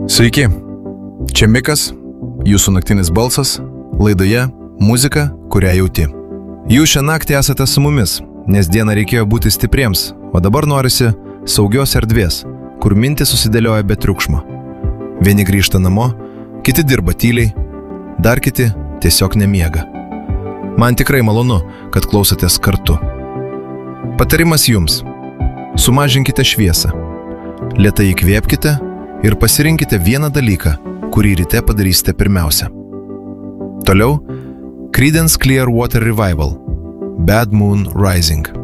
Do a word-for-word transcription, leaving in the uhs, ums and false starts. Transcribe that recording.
Sveiki, čia Mikas, jūsų naktinis balsas, laidoje Muzika, kurią jauti. Jūs šią naktį esate su mumis, nes dieną reikėjo būti stipriems, o dabar norisi saugios erdvės, kur mintys susidėlioja be triukšmo. Vieni grįžta namo, kiti dirba tyliai, dar kiti tiesiog nemiega. Man tikrai malonu, kad klausotės kartu. Patarimas jums. Sumažinkite šviesą. Lėtai įkvėpkite ir pasirinkite vieną dalyką, kurį ryte padarysite pirmiausia. Toliau Creedence Clearwater Revival, Bad Moon Rising.